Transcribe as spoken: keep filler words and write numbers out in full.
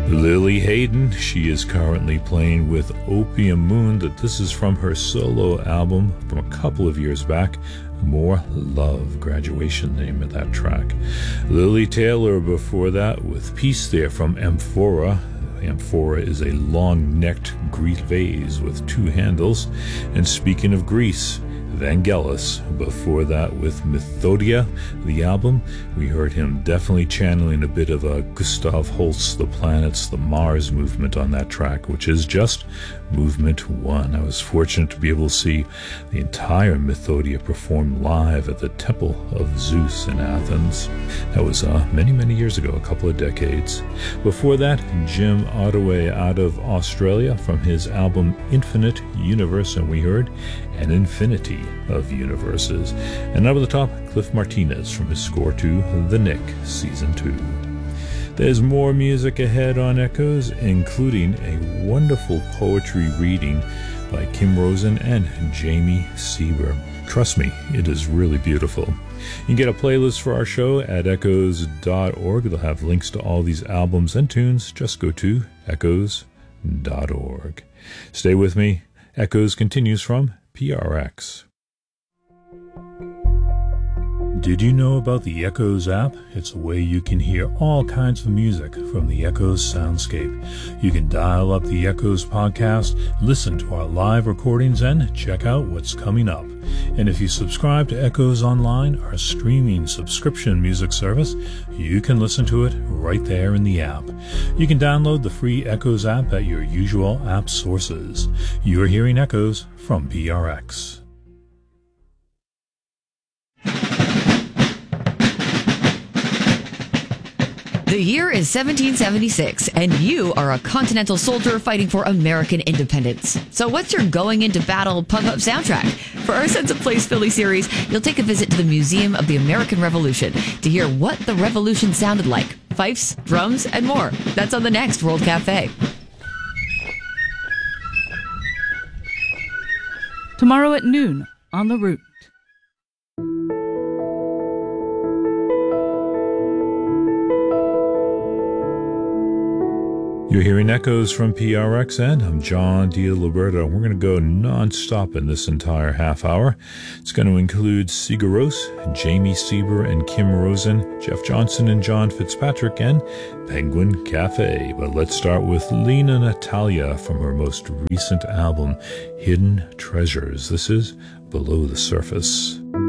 Lily Hayden, she is currently playing with Opium Moon. That this is from her solo album from a couple of years back, More Love, Graduation, the name of that track. Lily Taylor before that with Peace there from Amphora. Amphora is a long-necked Greek vase with two handles. And speaking of Greece, Vangelis before that with Methodia, the album. We heard him definitely channeling a bit of a Gustav Holst, The Planets, the Mars movement on that track, which is just Movement One. I was fortunate to be able to see the entire Methodia perform live at the Temple of Zeus in Athens. That was uh, many, many years ago, a couple of decades. Before that, Jim Ottaway out of Australia from his album Infinite Universe, and we heard An Infinity of Universes. And over the top, Cliff Martinez from his score to The Nick, Season two. There's more music ahead on Echoes, including a wonderful poetry reading by Kim Rosen and Jamie Sieber. Trust me, it is really beautiful. You can get a playlist for our show at echoes dot org. They'll have links to all these albums and tunes. Just go to echoes dot org. Stay with me. Echoes continues from P R X. Did you know about the Echoes app? It's a way you can hear all kinds of music from the Echoes soundscape. You can dial up the Echoes podcast, listen to our live recordings, and check out what's coming up. And if you subscribe to Echoes Online, our streaming subscription music service, you can listen to it right there in the app. You can download the free Echoes app at your usual app sources. You're hearing Echoes from P R X. The year is seventeen seventy-six, and you are a Continental soldier fighting for American independence. So what's your going into battle pump-up soundtrack? For our Sense of Place Philly series, you'll take a visit to the Museum of the American Revolution to hear what the revolution sounded like. Fifes, drums, and more. That's on the next World Cafe. Tomorrow at noon, on The Route. You're hearing Echoes from P R X N. I'm John DiLiberto. We're going to go non-stop in this entire half hour. It's going to include Sigur Rós, Jamie Sieber and Kim Rosen, Jeff Johnson and John Fitzpatrick, and Penguin Cafe. But let's start with Lena Natalia from her most recent album, Hidden Treasures. This is Below the Surface.